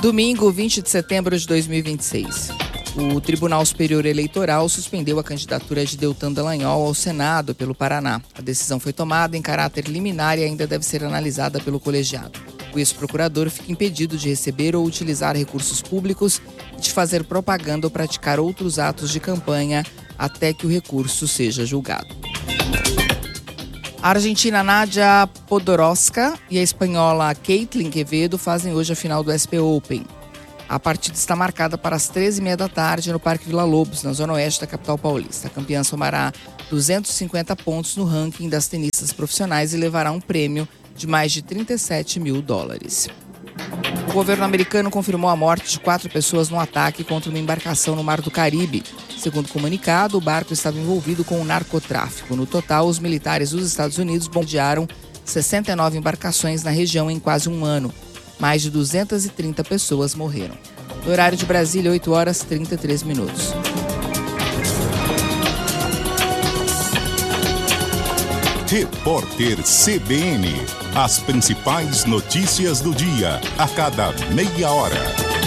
Domingo, 20 de setembro de 2026. O Tribunal Superior Eleitoral suspendeu a candidatura de Deltan Dallagnol ao Senado pelo Paraná. A decisão foi tomada em caráter liminar e ainda deve ser analisada pelo colegiado. O ex-procurador fica impedido de receber ou utilizar recursos públicos e de fazer propaganda ou praticar outros atos de campanha até que o recurso seja julgado. A argentina Nadia Podoroska e a espanhola Caitlin Quevedo fazem hoje a final do SP Open. A partida está marcada para as 13h30 da tarde no Parque Vila Lobos, na zona oeste da capital paulista. A campeã somará 250 pontos no ranking das tenistas profissionais e levará um prêmio de mais de $37 mil. O governo americano confirmou a morte de 4 pessoas num ataque contra uma embarcação no Mar do Caribe. Segundo o comunicado, o barco estava envolvido com o narcotráfico. No total, os militares dos Estados Unidos bombardearam 69 embarcações na região em quase um ano. Mais de 230 pessoas morreram. No horário de Brasília, 8h33. Repórter CBN. As principais notícias do dia, a cada meia hora.